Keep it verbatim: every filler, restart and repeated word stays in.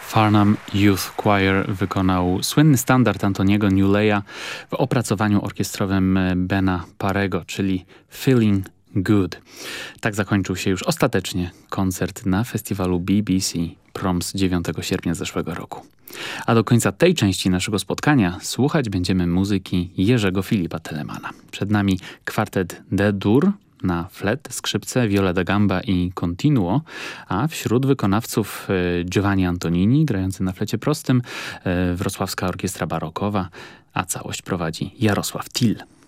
Farnham Youth Choir wykonał słynny standard Antoniego Newleya w opracowaniu orkiestrowym Bena Parego, czyli Feeling Good. Tak zakończył się już ostatecznie koncert na festiwalu B B C Proms dziewiątego sierpnia zeszłego roku. A do końca tej części naszego spotkania słuchać będziemy muzyki Jerzego Filipa Telemana. Przed nami kwartet D-dur na flet, skrzypce, viola da gamba i continuo, a wśród wykonawców Giovanni Antonini, grający na flecie prostym, Wrocławska Orkiestra Barokowa, a całość prowadzi Jarosław Till.